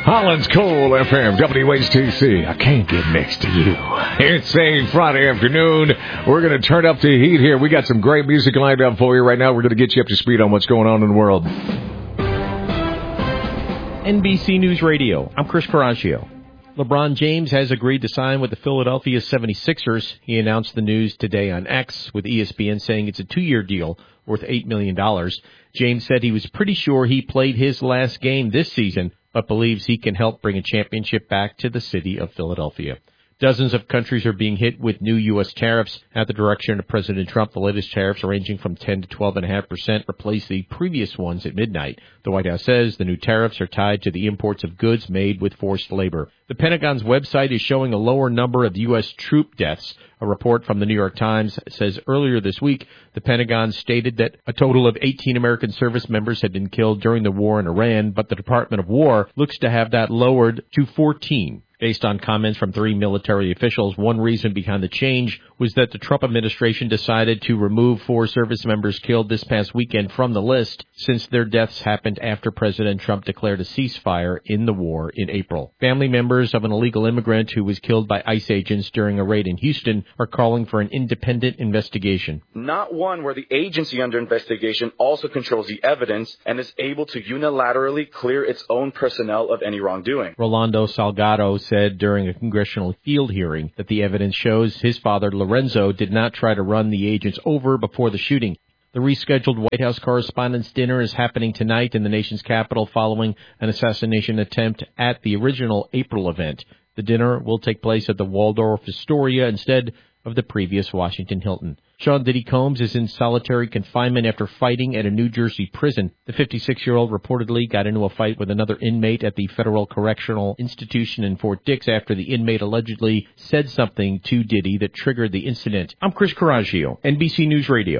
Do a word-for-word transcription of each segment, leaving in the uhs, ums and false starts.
Holland's Cool F M, W H T C. I can't get next to you. It's a Friday afternoon. We're going to turn up the heat here. We got some great music lined up for you right now. We're going to get you up to speed on what's going on in the world. N B C News Radio. I'm Chris Caraccio. LeBron James has agreed to sign with the Philadelphia seventy-sixers. He announced the news today on X, with E S P N saying it's a two-year deal worth eight million dollars. James said he was pretty sure he played his last game this season, but believes he can help bring a championship back to the city of Philadelphia. Dozens of countries are being hit with new U S tariffs at the direction of President Trump. The latest tariffs, ranging from ten to twelve point five percent, replace the previous ones at midnight. The White House says the new tariffs are tied to the imports of goods made with forced labor. The Pentagon's website is showing a lower number of U S troop deaths. A report from the New York Times says earlier this week, the Pentagon stated that a total of eighteen American service members had been killed during the war in Iran, but the Department of War looks to have that lowered to fourteen. Based on comments from three military officials, one reason behind the change was that the Trump administration decided to remove four service members killed this past weekend from the list, since their deaths happened after President Trump declared a ceasefire in the war in April. Family members of an illegal immigrant who was killed by ICE agents during a raid in Houston are calling for an independent investigation. Not one where the agency under investigation also controls the evidence and is able to unilaterally clear its own personnel of any wrongdoing. Rolando Salgado said during a congressional field hearing that the evidence shows his father, Lorenzo, did not try to run the agents over before the shooting. The rescheduled White House Correspondents' Dinner is happening tonight in the nation's capital following an assassination attempt at the original April event. The dinner will take place at the Waldorf Astoria instead of the previous Washington Hilton. Sean Diddy Combs is in solitary confinement after fighting at a New Jersey prison. The fifty-six-year-old reportedly got into a fight with another inmate at the Federal Correctional Institution in Fort Dix after the inmate allegedly said something to Diddy that triggered the incident. I'm Chris Caraccio, N B C News Radio.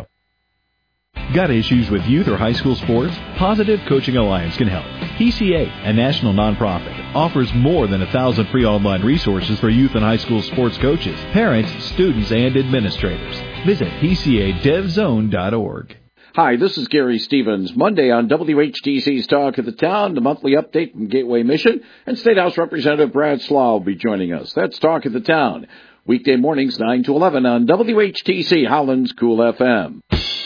Got issues with youth or high school sports? Positive Coaching Alliance can help. P C A, a national nonprofit, offers more than a thousand free online resources for youth and high school sports coaches, parents, students, and administrators. Visit P C A dev zone dot org. Hi, this is Gary Stevens. Monday on W H T C's Talk of the Town, the monthly update from Gateway Mission, and State House Representative Brad Slaw will be joining us. That's Talk of the Town. Weekday mornings nine to eleven on W H T C Holland's Cool F M.